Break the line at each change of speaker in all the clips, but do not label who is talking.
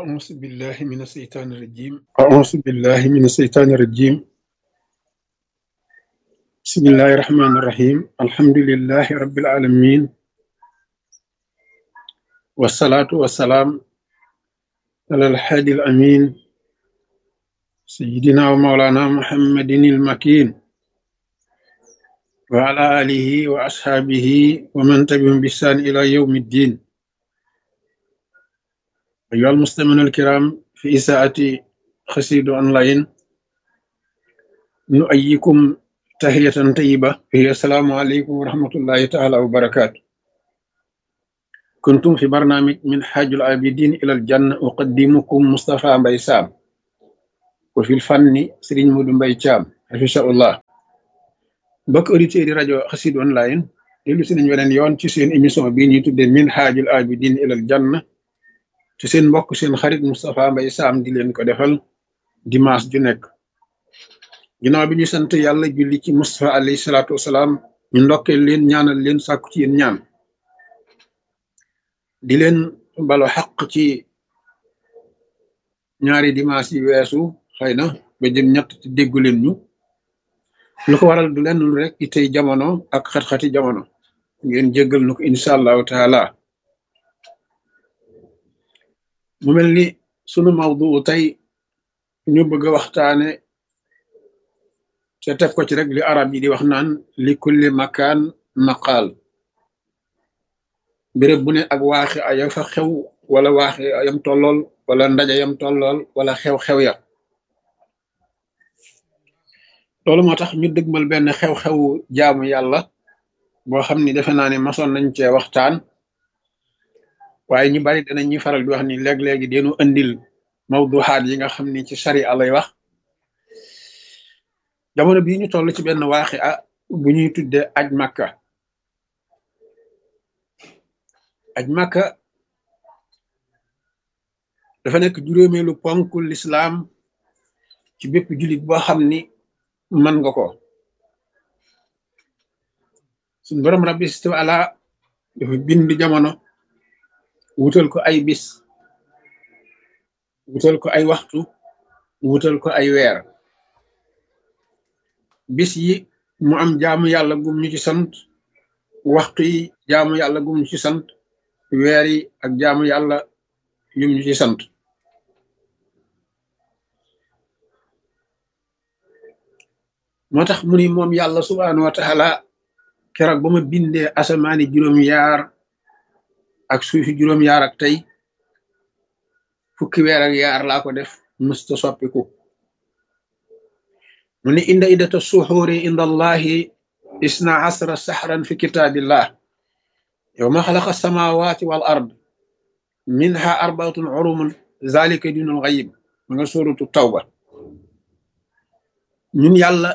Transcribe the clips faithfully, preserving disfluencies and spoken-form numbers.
أعوذ بالله من الشيطان الرجيم أعوذ بالله من الشيطان الرجيم بسم الله الرحمن الرحيم الحمد لله رب العالمين والصلاة والسلام على الحادي الأمين سيدنا ومولانا محمد المكين وعلى آله وأصحابه ومن تبعهم بإحسان إلى يوم الدين أيها المستمعون الكرام في إذاعة قصيدة أونلاين نؤيكم تحية طيبة هي السلام عليكم ورحمة الله تعالى وبركاته. كنتم في برنامج من حاج العابدين إلى الجنة أقدمكم مصطفى مباي سام وفي الفن سرين مودو مباي تشام حفظه الله. mbokk auditeurs yi rajo Xassida online dellu si nañ weneen yoon ci seen émission bii ñuy tuddee min haajul abidin ilal janna te seen mbokk seen xarit Moustapha Mbaye Sam di leen ko defal dimanche ju nekk. ginnaaw bi ñu sant yàlla julli ci Moustapha alayhi salaatu wasalaam ñu ndokkeel leen ñaanal leen sàkku ci yéen ñaan di leen balo xaq ci ñaari dimanche yi weesu xëy na ba jëm ñett te déggu leen ñu lu ko waral du lenn lu rek itey jamono ak xat-xati jamono ngeen jéggal nu ko incha allahu taala. mu mel ni sunu mawdu tey ñu bëgg a waxtaane te teg ko ci rek li arab yi di wax naan li kulli makaan maqaal. béréb bu ne ak waaxi aya fa xew wala waaxi yam tollool wala ndaje yam tollool wala xew-xew ya. loolu moo tax ñu dëgmal benn xew-xewu jaamu yàlla boo xam ni defe naa ne masoon nañ cee waxtaan waaye ñu bari danañ ñuy faral di wax ni léeg-léegi deenu andil mawduxaat yi nga xam ni ci sariya lay wax. jamono bii ñu toll ci benn waaxi a bu ñuy tuddee aj makka. aj makka dafa nekk juróomeelu ponk lislaam ci bépp jullit boo xam ni mën nga ko. suñ borom rabbi istaala dafa bind jamono wutal ko ay bis wutal ko ay waxtu wutal ko ay weer. bis yi mu am jaamu yàlla gum ñu ci sant, waxtu yi jaamu yàlla gum ñu ci sant, weer yi ak jaamu yàlla yum ñu ci sant. moo tax mu ni moom yàlla subhaanahu wa taala keroog ba ma bindee asamaani juróom-yaar ak suufi juróom-yaar ak tey fukki weer ak yaar laa ko def mësta soppiku. mu ni inda iddata suxuuri inda allahi isna asra saxran fi kitaabillah yowma xalaqa samawati wal ard minha arbaatun urumun zalika dinul xayib ma nga suuratu tawba. ñun yàlla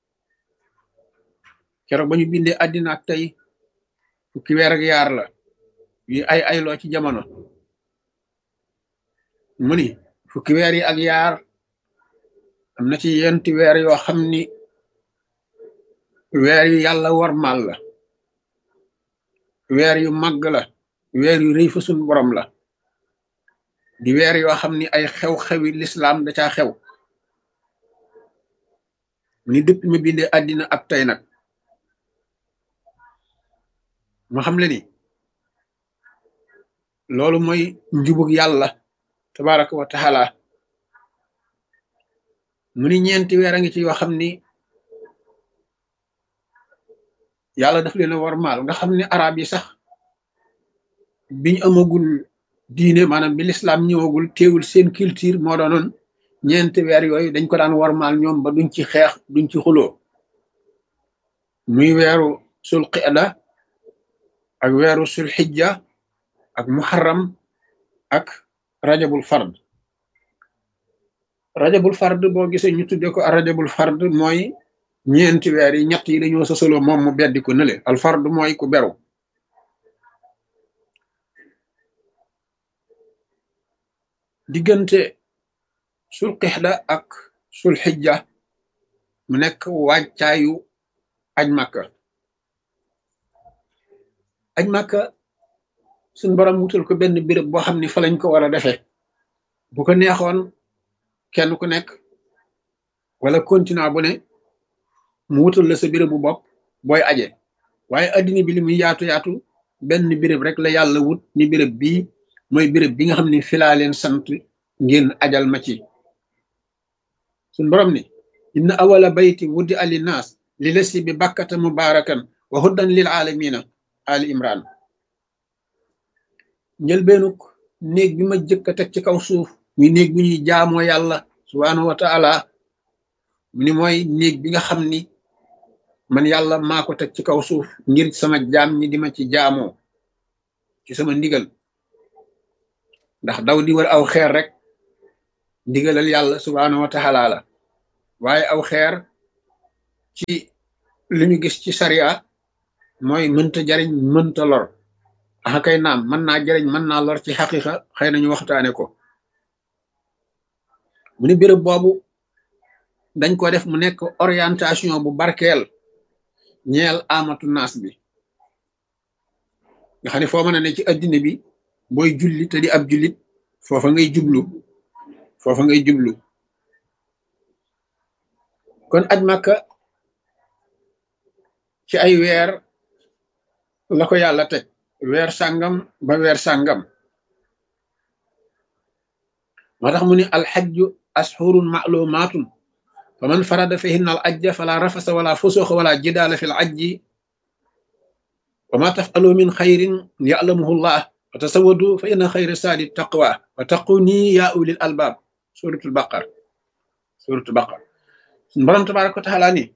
keroog ba ñu bindee àddina ak tey fukki weer ak yaar la yi ay ayloo ci jamono. mu ni fukki weer yi ak yaar am na ci yenti weer yoo xam ni weer yu yàlla warmal la, weer yu màgg la, weer yu rëy fa sun borom la, di weer yoo xam ni ay xew-xewi lislaam da caa xew. ni dëpp ma bindee àddina ak tey nag ma xam le ni loolu mooy njubug yàlla tabaraka wa taala. mu ni ñeenti weer a ngi ci yoo xam ni yàlla daf leen a warmaal nga xam ni arab yi sax biñ amagul diine maanaam bi lislaam ñëwagul teewul seen culture moo doonoon ñeenti weer yooyu dañ ko daan warmaal ñoom ba duñ ci xeex duñ ci xuloo. muy weeru sul qida ak weeru sul xijja ak muharram ak rajabul fard. rajabul fard boo gisee ñu tuddee ko rajabul fard mooy ñeenti weer yi ñett yi dañoo sosoloo moom mu beddi ko nële. al fard mooy ku beru. diggante sul qixda ak sul xijja mu nekk wàccaayu aj makka. aj makka suñ borom wutal ko benn béréb boo xam ni fa lañ ko war a defee bu ko neexoon kenn ku nekk wala continent bu ne mu wutal la sa béréb bu bopp booy aje waaye addina bi li muy yaatu yaatu benn béréb rek la yàlla wut ni béréb bii mooy béréb bi nga xam ne fi laa leen sant ngeen ajal ma ci suñ borom ni inna awala bayti wuddi ali naas li lasi bi bakkata mubarakan wa huddan lil alamina ali imran njëlbeenuk néeg bi ma jëkk a teg ci kaw suuf muy néeg bi ñuy jaamoo yàlla subhanahu wa taala mu ni mooy néeg bi nga xam ni man yàlla maa ko teg ci kaw suuf ngir sama jaam ñi di ma ci jaamoo ci sama ndigal ndax daw di wër aw xeer rek ndigalal yàlla subhanahu wa taala la waaye aw xeer ci li ñu gis ci sariya mooy mënta jariñ mënta lor axa kay naam mën naa jariñ mën naa lor ci xaqiqa xëy nañu waxtaane ko mu ni béréb boobu dañ ko def mu nekk orientation bu barkeel ñeel amatu naas bi nga xam ne foo mën a ne ci addina bi booy julli te di ab jullit foofa ngay jublu foofa ngay jublu kon aj Makka ci ay weer la ko yàlla teg weer sàngam ba weer sàngam moo tax mu ni alxajju ashurun maalumaatun fa man farada fihinna al ajja fala rafasa wala fusuqa wala jidaala fi l ajji wa ma tafalu min xayrin yalamuhu llah wa tasawadu fa inna xayra saadi taqwa wa taquni ya ulil albab suratul baqar suratul baqar suñu borom tabaraka wa taala ni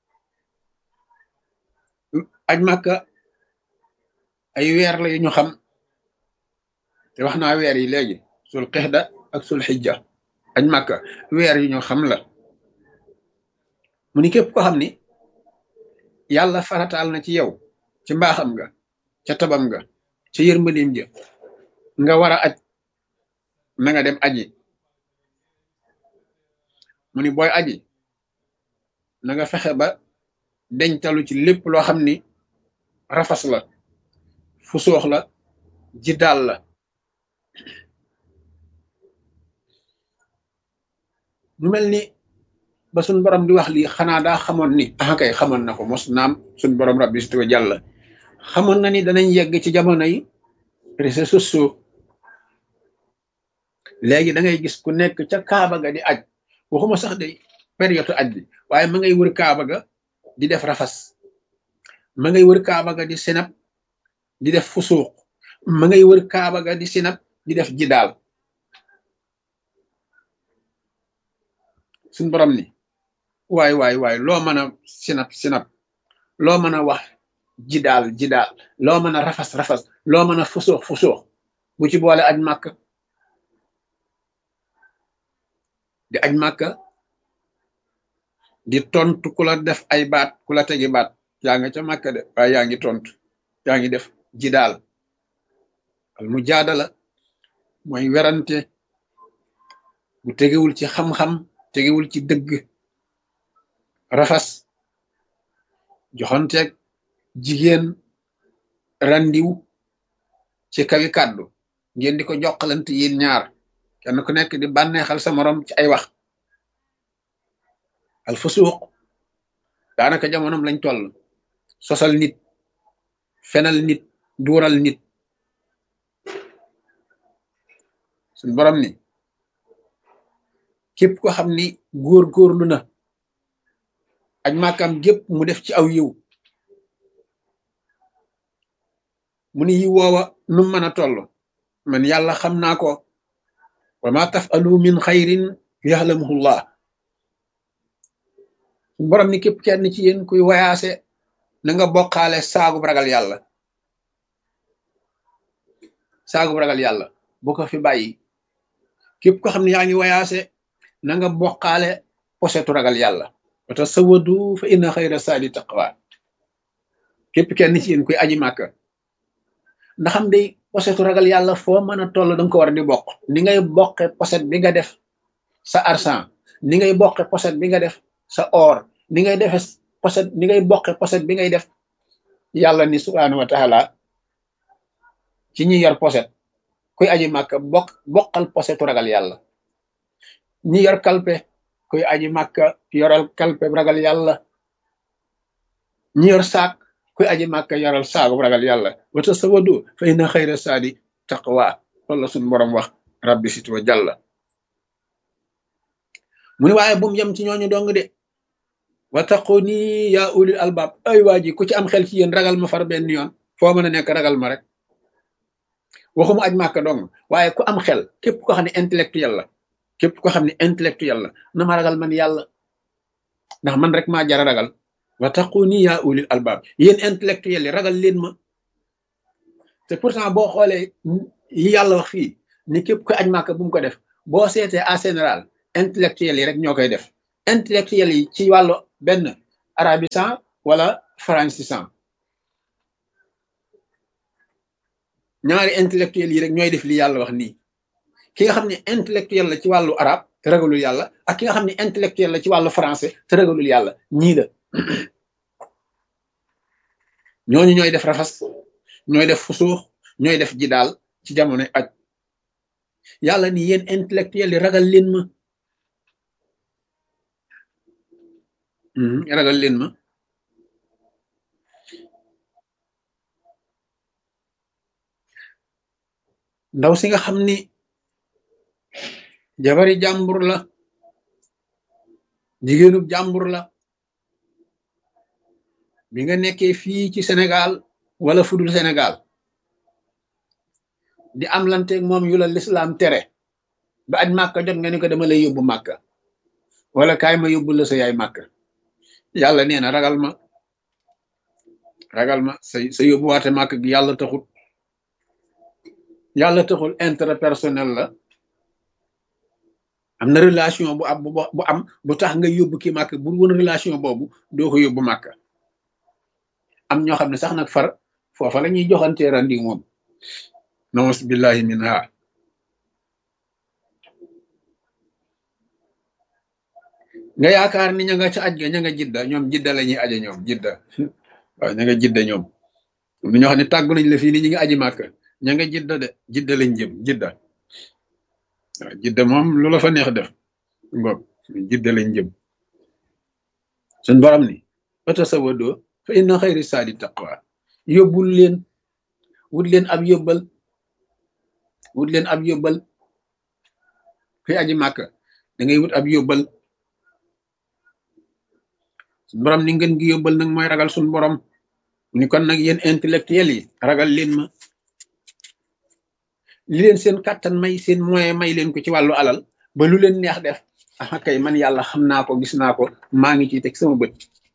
aj Makka ay weer la yu ñu xam te wax naa weer yi léegi sul qixda ak sul xijja aj Makka weer yu ñu xam la mu ni képp ko xam ni yàlla farataal na ci yow ci mbaaxam nga ca tabam nga ca yërmandeem ja nga war a aj na nga dem aji mu ni booy aji na nga fexe ba deñtalu ci lépp loo xam ni rafas la fu soox la jiddaal la mu mel ni ba suñ borom di wax lii xanaa daa xamoon ni ah kay xamoon na ko mos naam suñ borom rabbi istu wa jàlla xamoon na ni danañ yegg ci jamono yi réseaux sociaux léegi da ngay gis ku nekk ca Kaaba ga di aj waxuma sax de période aj bi waaye ma ngay wër Kaaba ga di def rafas ma ngay wër Kaaba ga di sinap di def fusuuq ma ngay wër Kaaba ga di sinap di def jidaal suñ borom ni waay waay waay loo mën a sinap sinap loo mën a wax jidaal jidaal loo mën a rafas rafas loo mën a fusuux fusuux bu ci boole aj Makka di aj Makka di tontu ku la def ay baat ku la tegi baat yaa nga ca Makka de waaye yaa ngi tontu yaa ngi def jidaal al mujaadala mooy werante bu tegewul ci xam-xam tegewul ci dëgg rafas joxonteeg jigéen randiw ci kawi kàddu ngeen di ko jokkalante yéen ñaar kenn ku nekk di bànneexal sa morom ci ay wax al fusuuq daanaka jamonom lañ toll sosal nit fenal nit duural nit suñ borom ni képp ko xam ni góor-góorlu na aj Makkaam gépp mu def ci aw yiw mu ni yi woowa nu mën a toll man yàlla xam naa ko wa ma tafalu min xayrin yaxlamuhullah suñ borom ni képp kenn ci yéen kuy wayaase na nga bokkaale saagub ragal yàlla saagub ragal yàlla bu ko fi bàyyi képp ko xam ne yaa ngi wayaase na nga bokkaale posetu ragal yàlla wa tasawadu fa inna xayra saadi taqwa képp kenn ci yéen kuy aji Màkka ndaxam day posetu ragal yàlla foo mën a toll danga ko war di bokk ni ngay bokke poset bi nga def sa argent ni ngay bokke poset bi nga def sa or ni ngay defe poset ni ngay bokke poset bi ngay def yàlla ni subhanahu wa taala ci ñi yor poset kuy aji Màkka bokk bokkal posetu ragal yàlla ñi yor kalpe kuy aji màkka yoral kalpe ragal yàlla ñi yor saak kuy aji màkka yoral saagu ragal yàlla wata sa wadu fa inna xayra saadi taqwa loolu la suñu borom wax rabbi sit wa jàlla mu ne waaye bu mu yem ci ñooñu dong de wattaquni yaa ulil albab ay waa ji ku ci am xel ci yéen ragal ma far benn yoon foo mën a nekk ragal ma rek waxuma aj màkka dong waaye ku am xel képp ko xam ne intellectuel la képp ko xam ne intellectuel la na ma ragal man yàlla ndax man rek maa jara ragal wattaquni yaa ulil albab yéen intellectuel yi ragal leen ma te pourtant boo xoolee yi yàlla wax fii ni képp ko aj màkka bu mu ko def boo seetee en général intellectuel yi rek ñoo koy def intellectuel yi ci wàllu benn arabisan wala francisan ñaari intellectuel yi rek ñooy def li yàlla wax nii ki nga xam ne intellectuel la ci wàllu arab te ragalul yàlla ak ki nga xam ne intellectuel la ci wàllu français te ragalul yàlla ñii la ñooñu ñooy def rafas ñooy def fusuux ñooy def ji daal ci jamono aj yàlla ni yéen intellectuel yi ragal leen ma ragal leen ma ndaw si nga xam ni jabari jàmbur la jigéenu jàmbur la bi nga nekkee fii ci Sénégal wala fudul Sénégal di am lanteeg moom yu la lislaam tere ba aj màkka jot nga ni ko dama lay yóbbu màkka wala kaay ma yóbbu la sa yaay màkka yàlla nee na ragal ma ragal ma sa sa yóbbuwaate màkk gi yàlla taxul yàlla taxul intérêt personnel la am na relation bu am bu am bu tax nga yóbbu ki màkk bu woon relation boobu doo ko yóbbu màkk am ñoo xam ne sax nag far foofa la ñuy joxantee randi moom naus billahi min ha nga yaakaar ni ña nga ca aj ga ña nga jidda ñoom jidda la ñuy aje ñoom jidda waaw ña nga jidda ñoom am ñoo xam ne tàggu nañ la fii ni ñi nga aji màkk ña nga jidda de jidda lañ jëm jidda waaw jidda moom lu la fa neex def ngoog jidda lañ jëm suñ borom ni watasawadoo fa inna xayri saadi taqwa yóbbul leen wut leen ab yóbbal wut leen ab yóbbal kuy aji màkk da ngay wut ab yóbbal suñ borom ni ngeen gi yóbbal nag mooy ragal suñ borom ni kon nag yéen intellectuel yi ragal leen ma li leen seen kàttan may seen moyen may leen ko ci wàllu alal ba lu leen neex def ah kay man yàlla xam naa ko gis naa ko maa ngi ciy teg sama bët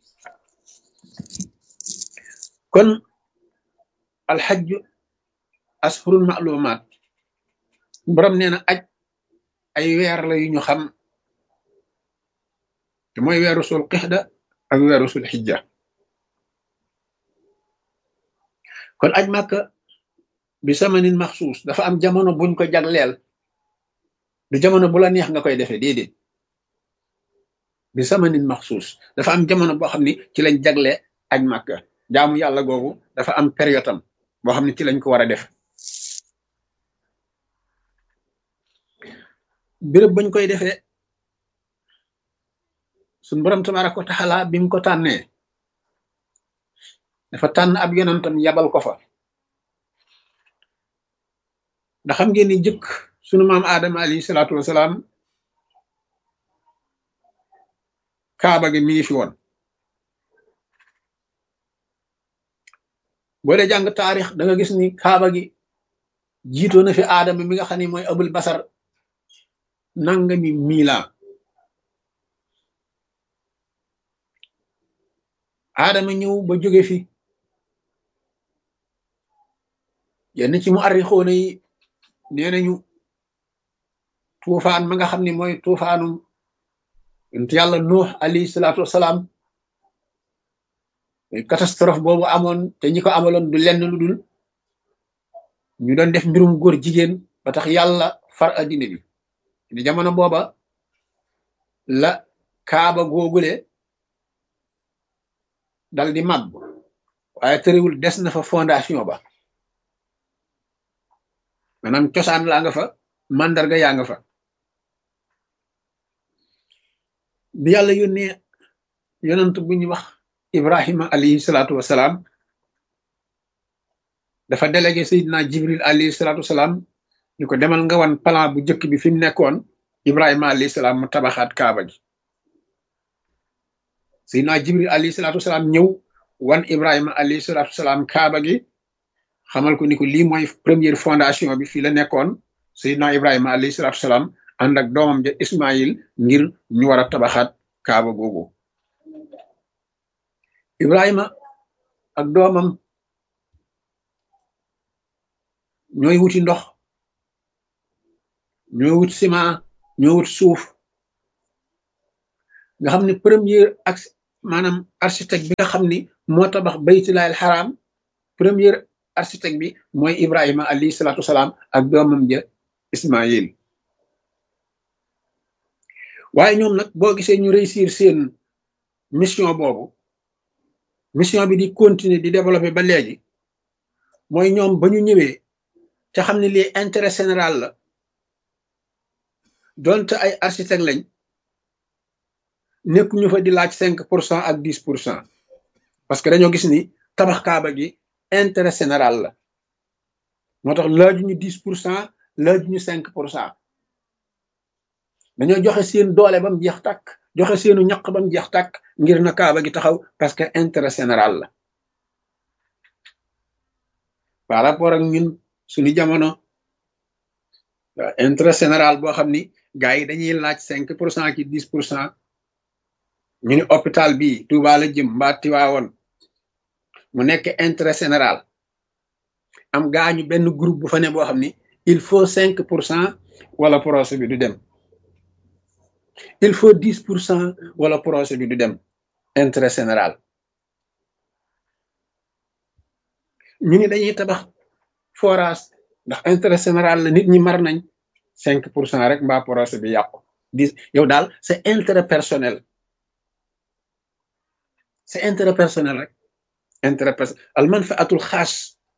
kon alxajju ashurul maalumaat borom nee na aj ay weer la yu ñu xam te mooy weeru sul qixda ak weeru sul xijja kon aj màkka bi samanin maxsuus dafa am jamono buñ ko jagleel du jamono bu la neex nga koy defee déedéet bi samanin maxsuus dafa am jamono boo xam ni ci lañ jagle aj màkka jaamu yàlla googu dafa am période am boo xam ne ci lañ ko war a def béréb bañ koy defee suñ borom tabaraka wa taala bi mu ko tànnee dafa tànn ab yonentam yabal ko fa ndax xam ngeen ni jëkk sunu maam Adama alayhi salaatu wasalaam kaaba gi mi ngi fi woon boo dee jàng taarix da nga gis ni kaaba gi jiitoo na fi aadama mi nga xam ne mooy abul basar nangami miila aadama ñëw ba jóge fi yenn ci mu arrixoona yi nee nañu tuufaan ma nga xam ne mooy tuufaanu yonent yàlla nuux alayhi salaatu wasalaam catastrophe boobu amoon te ñi ko amaloon du lenn lu dul ñu doon def mbirum góor jigéen ba tax yàlla far addina bi ni jamono booba la kaaba googule dal di màbb waaye tëriwul des na fa fondation ba maanaam cosaan laa nga fa mandarga yaa nga fa bi yàlla yónnee yonent bu ñu wax Ibrahima alayhi salaatu wasalaam dafa délégué Seydina Jibril alayhi salaatu wasalaam ñu ko demal nga wan plan bu njëkk bi fi mu nekkoon Ibrahima alayhi salaam mu tabaxaat kaaba gi Seydina Jibril alayhi salaatu wasalaam ñëw wan Ibrahima alayhi salaatu wasalaam kaaba gi xamal ko ni ko lii mooy première fondation bi fii la nekkoon Seydina Ibrahima alayhi salaatu wasalaam ànd ak doomam ja Ismaïl ngir ñu war a tabaxaat kaaba googu Ibrahima ak doomam ñooy wuti ndox ñooy wut ciment ñooy wut suuf nga xam ne premier ak maanaam architecte bi nga xam ni moo tabax baytullaahil xaraam premier architecte bi mooy Ibrahima alayhi salaatu wasalaam ak doomam ja Ismaïl waaye ñoom nag boo gisee ñu réussir seen mission boobu mission bi di continuer di développer ba léegi mooy ñoom ba ñu ñëwee te xam ne lii intérêt général la donte ay architecte lañ nekkuñu fa di laaj cinq pour cent ak dix pour cent parce que dañoo gis ni tabax kaaba gi intérêt général la moo tax laajuñu dix pour cent laajuñu cinq pour cent dañoo joxe seen doole ba mu jeex tàkk joxe seenu ñaq ba mu jeex tàkk ngir na kaaba gi taxaw parce que intérêt général la par rapport ak ñun suñu jamono intérêt général boo xam ni gars yi dañuy laaj cinq pour cent ki dix pour cent ñu ni hôpital bi Touba la jëm mbaa Tiwaawoon mu nekk intérêt général am gaañu benn groupe bu fa ne boo xam ni il faut cinq pour cent wala projet bi du dem il faut dix pour cent wala projet bi du dem intérêt général ñu ni dañuy tabax forage ndax intérêt général la nit ñi mar nañ cinq pour cent rek mbaa projet bi yàqu dix yow daal c'est intérêt personnel c'est intérêt personnel rek intérêt personnel al manfaatul xaas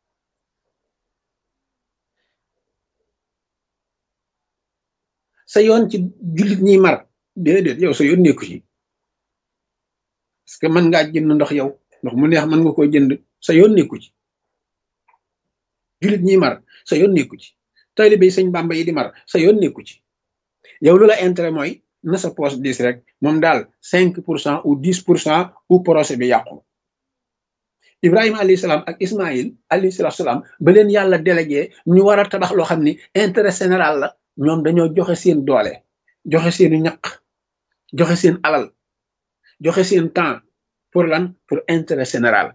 sa yoon ci jullit ñiy mar déedéet yow sa yoon nekku ci parce que mën ngaa jënd ndox yow ndox mu neex mën nga koo jënd sa yoon nekku ci jullit ñiy mar sa yoon nekku ci taalibe sëñ Bàmba yi di mar sa yoon nekku ci yow lu la intérêt mooy na sa poche dix rek moom daal cinq pour cent ou dix pour cent ou projet bi yàqu Ibrahima alayhi salaam ak Ismaïl alayhi salaam ba leen yàlla délégué ñu war a tabax loo xam ni intérêt général la ñoom dañoo joxe seen doole joxe seenu ñaq joxe seen alal joxe seen temps pour lan pour intérêt général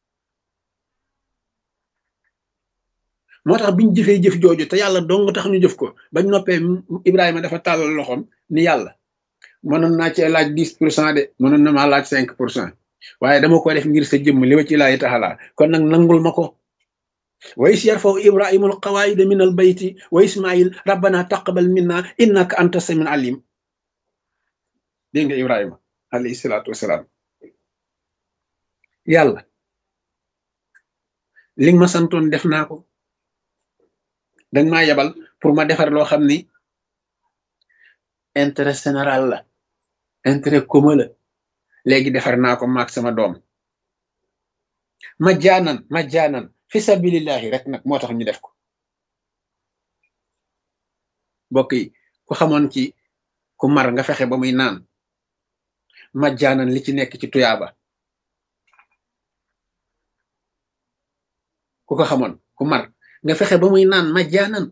moo tax biñ jëfee jëf jooju te yàlla dong tax ñu jëf ko bañ noppee Ibrahima dafa tàllal loxoom ni yàlla mënoon naa cee laaj dix pour cent de mënoon na maa laaj cinq pour cent waaye dama ko def ngir sa jëmm li wa ci laayi taxalaa kon nag nangul ma ko wa is yarfaw ibrahima al qawaida min al bayti wa ismail rabbana taqabal minna innaka anta samin alim dégg nga Ibrahima alayhi salaatu wasalaam yàlla li nga ma santoon def naa ko dañ maa yebal pour ma defar loo xam ni intérêt général la intérêt commun la léegi defar naa ko maag sama doom ma jaanan ma jaanan fi sabilillahi rek nag moo tax ñu def ko mbokk yi ku xamoon ci ku mar nga fexe ba muy naan ma jaanan li ci nekk ci tuyaaba ku ko xamoon ku mar nga fexe ba muy naan ma jaanan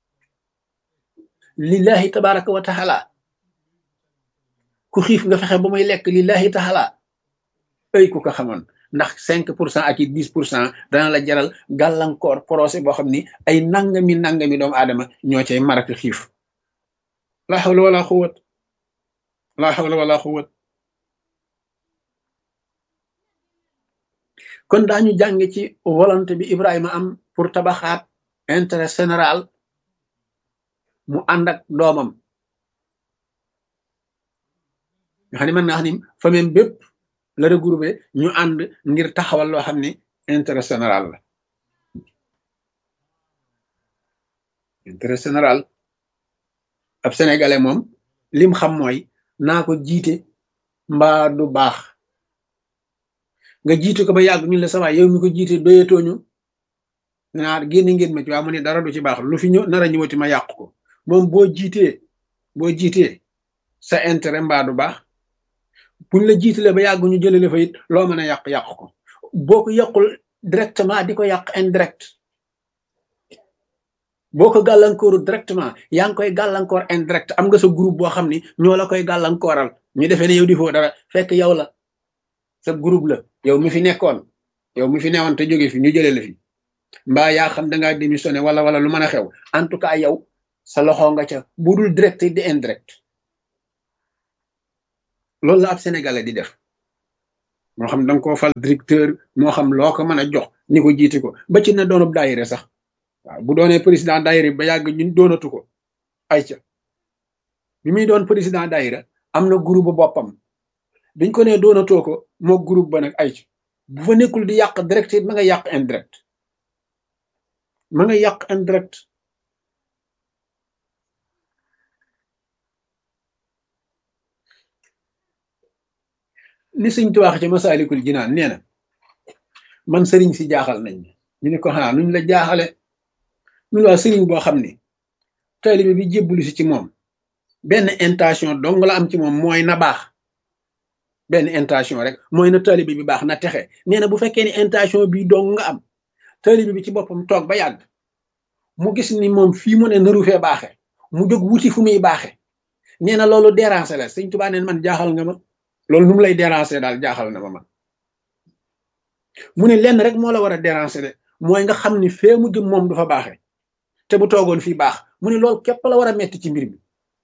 lillahi tabaraka wa taala ku xiif nga fexe ba muy lekk lillahi taala ay ku ko xamoon ndax cinq pour cent ak i dix pour cent dana la jaral gàllankoor procès boo xam ni ay nangami nangami doomu aadama ñoo cay maraki xiif la hawla wala quwwat la hawla wala quwwat kon daañu jànge ci volonté bi Ibrahima am pour tabaxaat intérêt général mu ànd ak doomam nga xam ne mën naa xam ni famille bépp la regroupé ñu ànd ngir taxawal loo xam ne intérêt général la intérêt général ab sénégalais moom lim xam mooy naa ko jiite mbaa du baax nga jiite ko ba yàgg ñu la sa waay yow mi ko jiite doyatooñu naa génn ngeen ma ci waa mu ne dara du ci baax lu fi ñëw nar a ñëwati ma yàq ko moom boo jiitee boo jiitee sa intérêt mbaa du baax buñ la jiitale ba yàgg ñu jëlale fa it loo mën a yàq yàq ko boo ko yàqul directement di ko yàq indirect boo ko gàllankooru directement yaa ngi koy gàllankoor indirect am nga sa groupe boo xam ni ñoo la koy gàllankooral ñu defee ne yow di foo dara fekk yow la sa groupe la yow mi fi nekkoon yow mi fi newoon te jóge fi ñu jëlee la fi mbaa yaa xam da ngaa démissionné wala wala lu mën a xew en tout cas yow sa loxo nga ca bu dul direct di indirect loolu la ab sénégalais di def moo xam da nga koo fal directeur moo xam loo ko mën a jox ni ko jiite ko ba ci na doonub daayire sax waaw bu doonee président daayira ba yàgg ñun doonatu ko ay ca bi muy doon président daayira am na groupe boppam biñ ko nee doonatoo ko moo groupe ba nag ay ca bu fa nekkul di yàq direct it ma nga yàq indirect ma nga yàq indirect li Sëñ Tuubaa wax ci Masaalikul Jinaan nee na man sëriñ si jaaxal nañ ñu ne ko xanaa nuñ la jaaxale ñun waa sëriñ boo xam ne taalibe bi jébbalu si ci moom benn intention dong la am ci moom mooy na baax benn intention rek mooy na taalibe bi baax na texe nee na bu fekkee ni intention bi dong nga am taalibe bi ci boppam toog ba yàgg mu gis ni moom fii mu ne naru fee baaxe mu jóg wuti fu muy baaxe nee na loolu déranger la Sëñ Tuubaa neen man jaaxal nga ma loolu nu mu lay déranger daal jaaxal na ma man mu ne lenn rek moo la war a déranger de mooy nga xam ni fee mu jëm moom du fa baaxe te bu toogoon fii baax mu ne loolu képp la war a metti ci mbir mi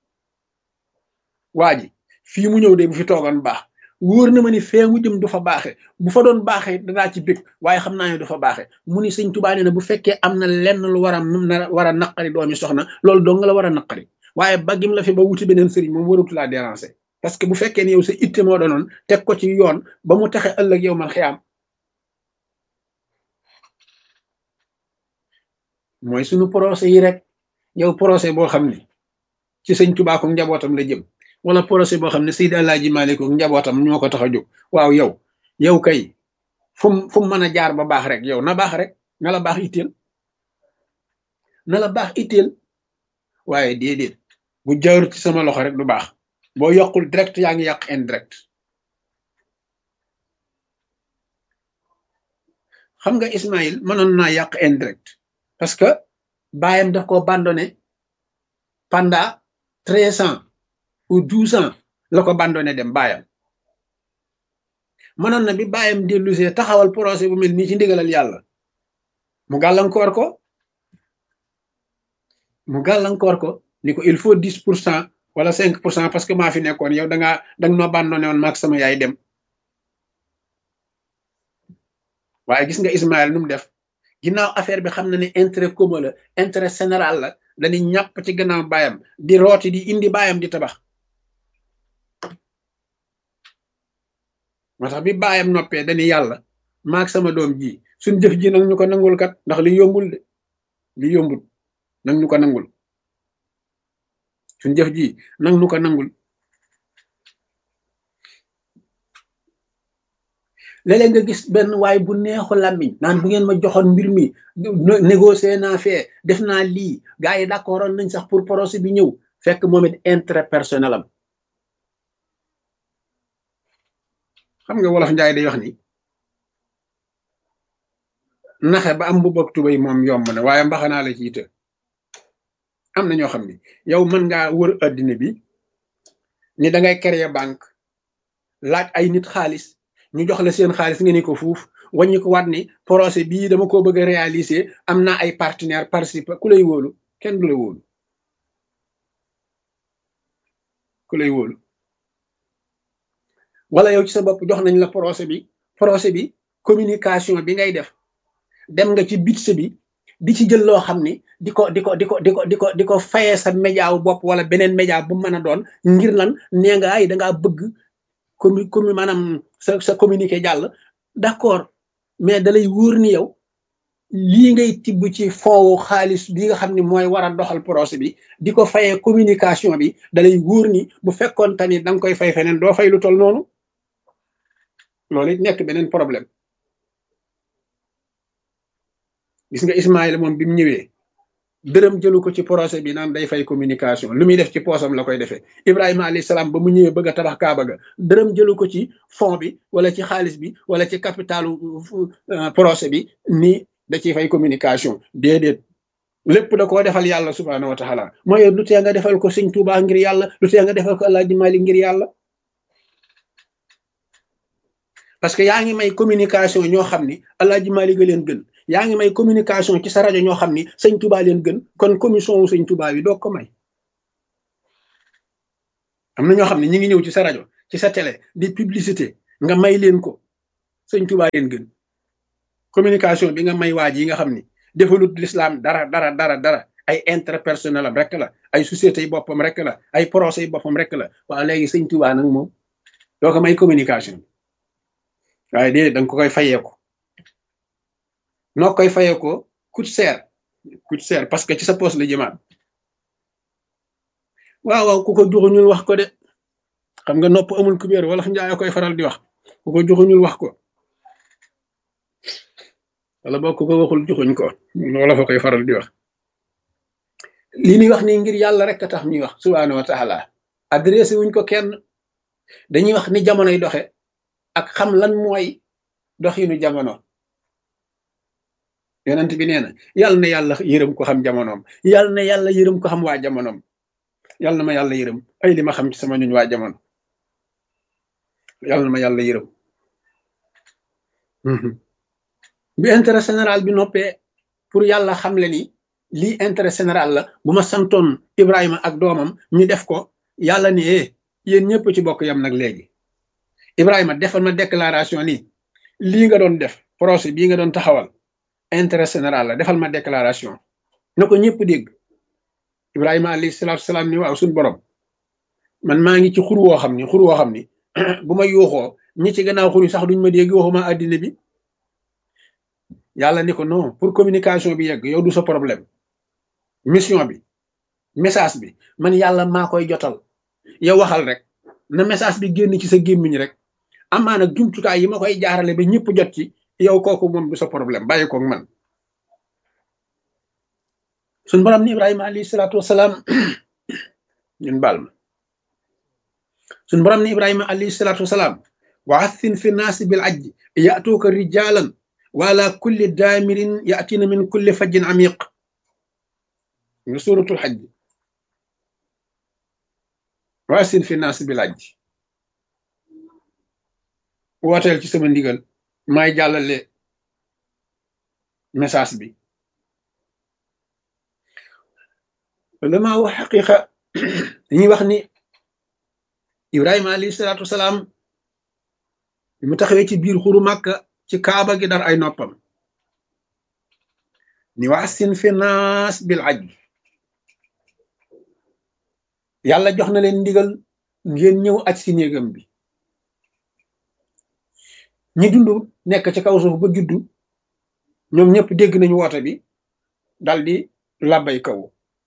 waa ji fii mu ñëw de bu fi toogoon baax wóor na ma ni fee mu jëm du fa baaxe bu fa doon baaxee danaa ci bég waaye xam naa ne du fa baaxe mu ni Sëñ Tuubaa nee na bu fekkee am na lenn lu war a war a naqari doomi soxna loolu dong nga la war a naqari waaye baggim la fi ba wuti beneen sëriñ moom waratu laa déranger parce que bu fekkee ne yow sa itte moo doonoon teg ko ci yoon ba mu taxe ëllëg yow man xiyaam mooy suñu procès yi rek yow procès boo xam ne ci Sëñ Tuubaa ko njabootam la jëm wala procès boo xam ne Seydi Alaaji Maalik ko njabootam ñoo ko tax a jóg waaw yow yow kay fu mu fu mu mën a jaar ba baax rek yow na baax rek na la baax itteel na la baax itteel waaye déedéet bu jaarut ci sama loxo rek du baax boo yokkul direct yaa ngi yàq indirect xam nga Ismaïl mënoon naa yàq indirect parce que baayam daf ko abandonné pendant treize ans ou douze ans la ko abandonné dem baayam mënoon na bi baayam dellusee taxawal projet bu mel nii ci ndigalal yàlla mu gàllankoor ko mu gàllankoor ko ni ko il faut dix pour cent wala cinq pour cent parce que maa fi nekkoon yow da ngaa da nga ma abandonné woon maag sama yaay dem waaye gis nga Ismaël nu mu def ginnaaw affaire bi xam na ne intérêt commun la intérêt général la dañuy ñàpp ci gannaaw baayam di rooti di indi baayam di tabax moo tax bi baayam noppee dañuy yàlla maag sama doom ji suñ jëf ji nag ñu ko nangul kat ndax li yombul de li yombul nag ñu ko nangul suñ jëf ji nag ñu ko nangul léeg-léeg nga gis benn waay bu neexu làmmiñ naan bu ngeen ma joxoon mbir mi négocier naa fee def naa lii gars yi d'accordoon nañ sax pour projet bi ñëw fekk moom it intérêt personnel am xam nga wolof njaay day wax ni naxe ba am mbubb ak tubéy moom yomb na waaye mbaxanaa la ci ite am na ñoo xam ne yow mën ngaa wër addina bi ni da ngay créer banque laaj ay nit xaalis ñu jox la seen xaalis nga ni ko fuuf wàññi ko waat ni projet bii dama ko bëgg a réaliser am naa ay partenaire participer ku lay wóolu kenn du la wóolu ku lay wóolu wala yow ci sa bopp jox nañ la projet bi projet bi communication bi ngay def dem nga ci budget bi di ci jël loo xam ni di ko di ko di ko di ko di ko di ko fayee sa média wu bopp wala beneen média bu mën a doon ngir lan nee nga ay dangaa bëgg commu commu maanaam sa sa communiqué jàll d'accord mais dalay wóor ni yow lii ngay tibb ci foowu xaalis bi nga xam ne mooy war a doxal projet bi di ko fayee communication bi dalay wóor ni bu fekkoon tamit da nga koy fay feneen doo fay lu tol noonu loolu it nekk beneen problème. gis nga Ismaïla moom bi mu ñëwee dërëm jëlu ko ci projet bi naan day fay communication lu muy def ci poosam la koy defee. Ibrahima alayhi salaam ba mu ñëwee bëgg a tabax Kaaba ga dërëm jëlu ko ci fond bi wala ci xaalis bi wala ci capitalu projet bi nii da ciy fay communication déedéet lépp da koo defal yàlla subhaanahu wa taala mooy lu tee nga defal ko sëñ Tuubaa ngir yàlla lu tee nga defal ko Alaaji Maalik ngir yàlla. parce que yaa ngi may communication ñoo xam ni Alaaji Maalik a leen gën yaa ngi may communication ci sa rajo ñoo xam ni sëñ Tuubaa leen gën kon commission wu sëñ Tuubaa bi doo ko may. am na ñoo xam ne ñi ngi ñëw ci sa rajo ci sa télé di publicité nga may leen ko sëñ Tuubaa leen gën communication bi nga may waaj yi nga xam ni defalut l'islam dara dara dara dara ay intérêt personnel am rek la ay sociétés yi boppam rek la ay procès yi boppam rek la waaw léegi sëñ Tuubaa nag moom doo ko may communication waaye déedéet da nga ko koy fayeeko noo koy fayeeko coûte cher coûte cher parce que ci sa poche la jëmaat waaw waaw ku ko joxuñul wax ko de xam nga nopp amul kubéer wala njaay koy faral di wax ku ko joxuñul wax ko wala boo ko ko waxul joxuñ ko wala fa koy faral di wax li ñuy wax ni ngir yàlla rek a tax ñuy wax subhaanahu wa taala adressé wuñ ko kenn dañuy wax ni jamonoy doxe ak xam lan mooy doxinu jamono yonent bi nee na yàlla na yàlla yërëm ko xam jamonoom yàlla na yàlla yërëm ko xam waa jamonoom yàlla na ma yàlla yërëm ay li ma xam ci sama ñuñ waa jamono yàlla na ma yàlla yërëm bi intérêt général bi noppee pour yàlla xam le ni lii intérêt général la bu ma santoon Ibrahima ak doomam ñu def ko yàlla ni eh yéen ñëpp ci bokk yam nag léegi Ibrahima defal ma déclaration ni lii nga doon def projet bii nga doon taxawal intérêt général la defal ma déclaration na ko ñëpp dégg Ibrahima alayhi salaatu salaam ni waaw suñ borom man maa ngi ci xur woo xam ni xur woo xam ni bu ma yuuxoo ñi ci gannaaw xur yi sax duñ ma dégg waxuma addina bi yàlla ni ko non pour communication bi yegg yow du sa problème mission bi message bi man yàlla maa koy jotal yow waxal rek na message bi génn ci sa gémmiñ rek amaa nag jumtukaay yi ma koy jaarale ba ñëpp jot ci yow kooku moom du sa problème bàyyi koog man suñ borom ni Ibrahima alayhi salaatu wasalaam ñun baal ma suñ borom ni Ibrahima alayhi salaatu wasalaam wa athin fi naasi bil ajji ya'tuuka rijaalan wa ala kulli daamirin ya'tina min kulli fajjin amiq nga suuratul hajj wa athin fi naasi bil ajji wooteel ci sama ndigal maay jàllale message bi lama wax xaqiqa dañuy wax ni Ibrahima alayhi salaatu wasalaam bi mu taxawee ci biir xuru Màkka ci kaaba gi dar ay noppam ni waasin fi naas bil ajj yàlla jox na leen ndigal ngeen ñëw aj si néegam bi ñi dund nekk ci kaw suuf ba juddu ñoom ñëpp dégg nañu woote bi dal di labbay kaw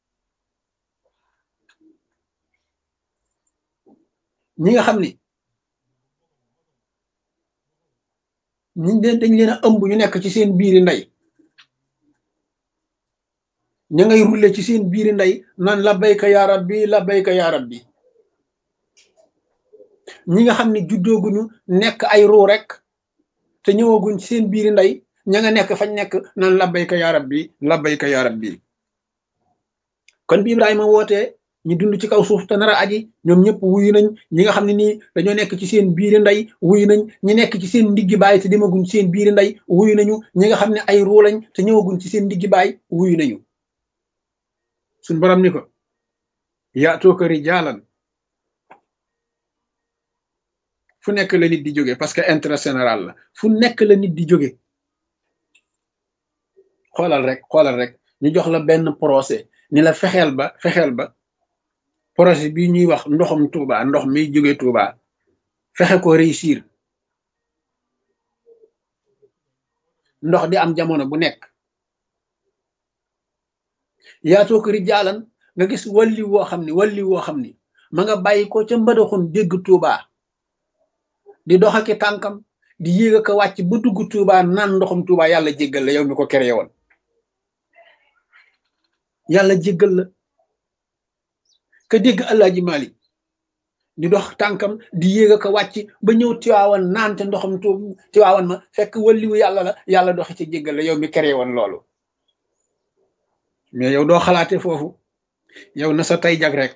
ñi nga xam ni ñi leen dañ leen a ëmb ñu nekk ci seen biiri ndey ña ngay rulle ci seen biiri ndey naan labbayka yaa rabbi labbayka yaa rabbi ñi nga xam ne juddooguñu nekk ay ruu rek te ñëwaguñ ci seen biiri ndey ña nga nekk fañ nekk naan labbayka yaa rabbi labbayka yaa rabbi kon bi Ibrahima wootee ñi dund ci kaw suuf te nar a aji ñoom ñëpp wuyu nañ ñi nga xam ne nii dañoo nekk ci seen biiri ndey wuyu nañ ñi nekk ci seen ndiggi baay te demaguñ ci seen biiri ndey wuyu nañu ñi nga xam ne ay ruu lañ te ñëwaguñ ci seen ndiggi baay wuyu nañu suñ borom ni ko yaatuuka rijaalan fu nekk la nit di jóge parce que intérêt général la fu nekk la nit di jóge xoolal rek xoolal rek ñu jox la benn procès ni la fexeel ba fexeel ba projet bii ñuy wax ndoxum Touba ndox mi jóge Touba fexe ko réussir ndox di am jamono bu nekk yaatoo ko rijaalan nga gis walli woo xam ni walli woo xam ni ma nga bàyyi ko ca mbadaxun dégg Touba di dox ak tànkam di yéeg a ko wàcc ba dugg Tuuba naan ndoxum Tuuba yàlla jéggal la yow mi ko créé woon yàlla jéggal la ka dégg Alaaji Maalik di dox tànkam di yéeg a ko wàcc ba ñëw Tiwaawan naan te ndoxum Tuuba Tiwaawan ma fekk waliwu yàlla la yàlla doxe ci jéggal la yow mi créé woon loolu mais yow doo xalaate foofu yow na sa tey jag rek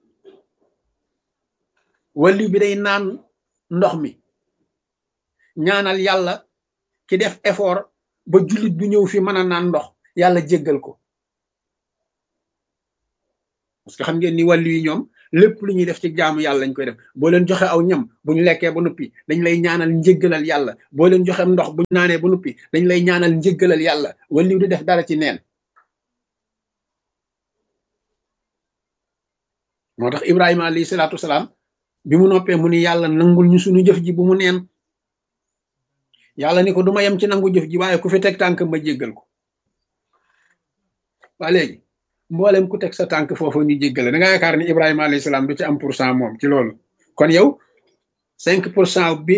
waliw bi day naan ndox mi ñaanal yàlla ki def effort ba jullit bu ñëw fi mën a naan ndox yàlla jéggal ko parce que xam ngeen ni wàllu yi ñoom lépp lu ñuy def ci jaamu yàlla lañ koy def boo leen joxe aw ñam bu ñu lekkee ba noppi dañ lay ñaanal njéggalal yàlla boo leen joxe ndox bu ñu naanee ba noppi dañ lay ñaanal njéggalal yàlla wàllu di def dara ci neen moo tax Ibrahima alayhi salaatu wasalaam bi mu noppee mu ni yàlla nangul ñu suñu jëf ji bu mu neen yàlla ni ko du ma yem ci nangu jëf ji waaye ku fi teg tànk ma jéggal ko waa léegi mboolem ku teg sa tànk foofu ñu jéggale da nga yaakaar ni Ibrahima alayhi salaam du ci am pour cent moom ci loolu kon yow cinq pour cent bi